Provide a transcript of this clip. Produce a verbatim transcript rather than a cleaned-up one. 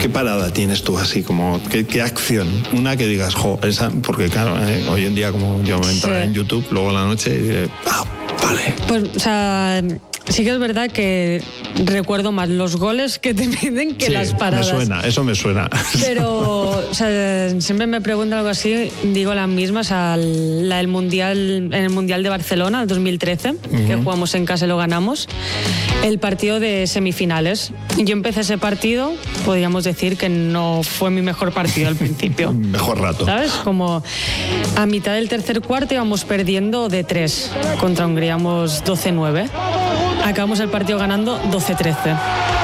¿Qué parada tienes tú así? Como, ¿qué, qué acción? Una que digas, jo, esa, porque claro, eh, hoy en día como yo me entraré Sí. en YouTube, luego en la noche y diré, ah, vale. Pues, o sea, sí que es verdad que recuerdo más los goles que te piden que Sí, las paradas. me suena, eso me suena. Pero, o sea, siempre me preguntan algo así, digo las mismas, a la del mundial, en el Mundial de Barcelona, el dos mil trece, uh-huh. que jugamos en casa y lo ganamos, el partido de semifinales. Yo empecé ese partido, podríamos decir que no fue mi mejor partido al principio. Mejor rato. ¿Sabes? Como a mitad del tercer cuarto íbamos perdiendo de tres contra Hungría, íbamos doce nueve. Acabamos el partido ganando doce trece.